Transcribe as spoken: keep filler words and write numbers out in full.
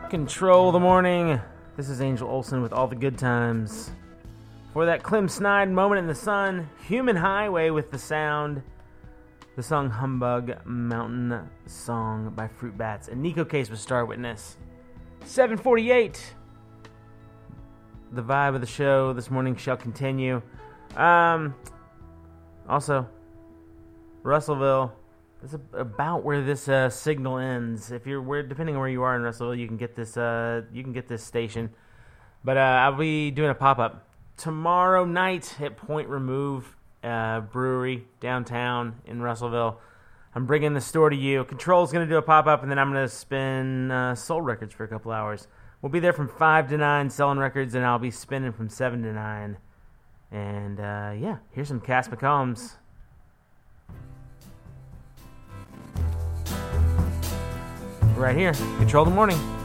Control the morning. This is Angel Olsen with all the good times. For that Clem Snide moment in the sun, Human Highway with the sound. The song Humbug Mountain Song by Fruit Bats. And Nico Case with Star Witness. seven forty-eight. The vibe of the show this morning shall continue. Um, also, Russellville. It's about where this uh, signal ends. If you're, where, depending on where you are in Russellville, you can get this. Uh, you can get this station. But uh, I'll be doing a pop up tomorrow night at Point Remove uh, Brewery downtown in Russellville. I'm bringing the store to you. Control's going to do a pop up, and then I'm going to spin uh, Soul Records for a couple hours. We'll be there from five to nine selling records, and I'll be spinning from seven to nine. And uh, yeah, here's some Cass McCombs. Right here, Control the Morning.